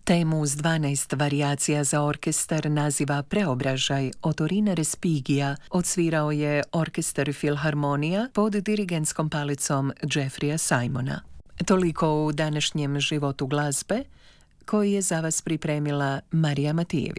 Temu s 12 varijacija za orkestar naziva Preobražaj Otorina Respigija odsvirao je Orkestar Filharmonija pod dirigentskom palicom Jeffreya Simona. Toliko u današnjem životu glazbe, koji je za vas pripremila Marija Matijević.